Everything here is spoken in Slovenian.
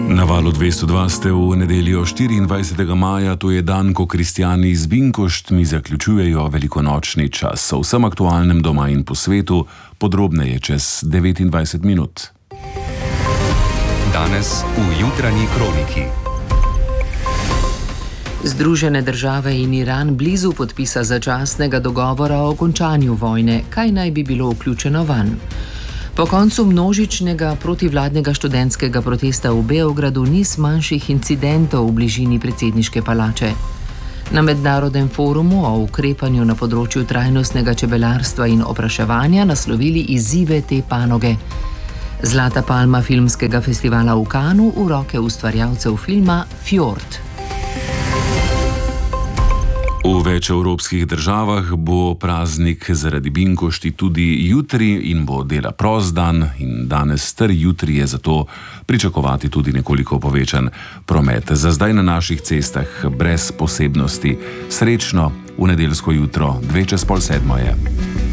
Na valu 202 ste v nedeljo 24. maja, to je dan, ko kristjani z Binkoštmi zaključujejo velikonočni čas. O vsem aktualnem doma in po svetu podrobneje čez 29 minut. Danes v jutranji kroniki. Združene države in Iran blizu podpisa začasnega dogovora o končanju vojne. Kaj naj bi bilo vključeno vanj? Po koncu množičnega protivladnega študentskega protesta v Beogradu ni manjših incidentov v bližini predsedniške palače. Na mednarodnem forumu o ukrepanju na področju trajnostnega čebelarstva in opraševanja naslovili izzive te panoge. Zlata palma filmskega festivala v Cannesu v roke ustvarjalcev filma Fjord. V več evropskih državah bo praznik zaradi Binkošti tudi jutri in bo dela prost dan in danes ter jutri je zato pričakovati tudi nekoliko povečan promet. Za zdaj na naših cestah brez posebnosti. Srečno v nedeljsko jutro, 6:02 je.